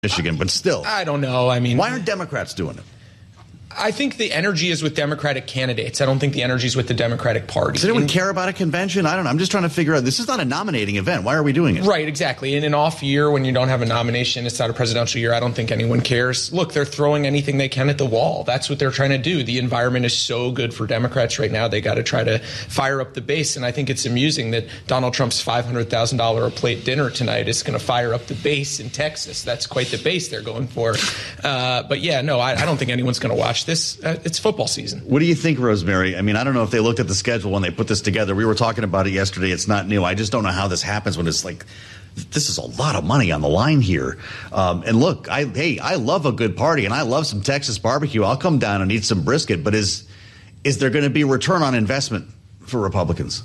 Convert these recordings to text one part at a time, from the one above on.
Michigan, but still. I don't know. I mean, why aren't Democrats doing it? I think the energy is with Democratic candidates. I don't think the energy is with the Democratic Party. Does anyone care about a convention? I don't know. I'm just trying to figure out. This is not a nominating event. Why are we doing it? Right, exactly. In an off year, when you don't have a nomination, it's not a presidential year, I don't think anyone cares. Look, they're throwing anything they can at the wall. That's what they're trying to do. The environment is so good for Democrats right now. They got to try to fire up the base. And I think it's amusing that Donald Trump's $500,000 a plate dinner tonight is going to fire up the base in Texas. That's quite the base they're going for. But yeah, no, I don't think anyone's going to watch this. It's football season. What do you think, Rosemary? I mean, I don't know if they looked at the schedule when they put this together. We were talking about it yesterday. It's not new. I just don't know how this happens when it's like, this is a lot of money on the line here. And look, I love a good party, and I love some Texas barbecue. I'll come down and eat some brisket. But is there going to be return on investment for Republicans?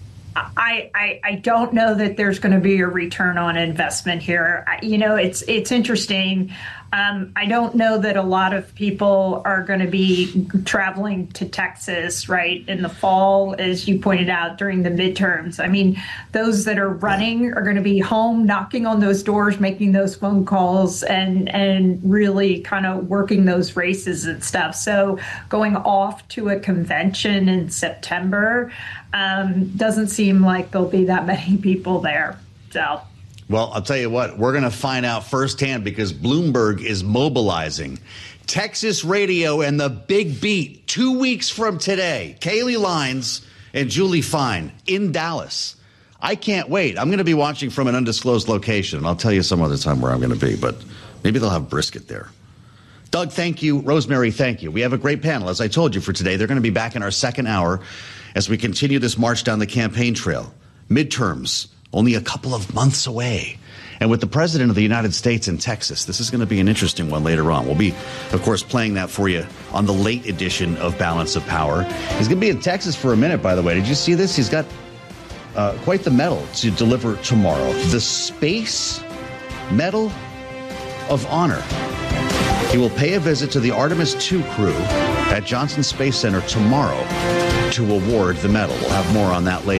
I don't know that there's going to be a return on investment here. It's interesting. I don't know that a lot of people are going to be traveling to Texas, right, in the fall, as you pointed out, during the midterms. I mean, those that are running are going to be home, knocking on those doors, making those phone calls, and really kind of working those races and stuff. So going off to a convention in September doesn't seem like there'll be that many people there. So. Well, I'll tell you what, we're going to find out firsthand because Bloomberg is mobilizing. Texas Radio and the Big Beat 2 weeks from today. Kaylee Lines and Julie Fine in Dallas. I can't wait. I'm going to be watching from an undisclosed location. I'll tell you some other time where I'm going to be, but maybe they'll have brisket there. Doug, thank you. Rosemary, thank you. We have a great panel, as I told you, for today. They're going to be back in our second hour as we continue this march down the campaign trail. Midterms. Only a couple of months away. And with the president of the United States in Texas, this is going to be an interesting one later on. We'll be, of course, playing that for you on the late edition of Balance of Power. He's going to be in Texas for a minute, by the way. Did you see this? He's got quite the medal to deliver tomorrow. The Space Medal of Honor. He will pay a visit to the Artemis II crew at Johnson Space Center tomorrow to award the medal. We'll have more on that later.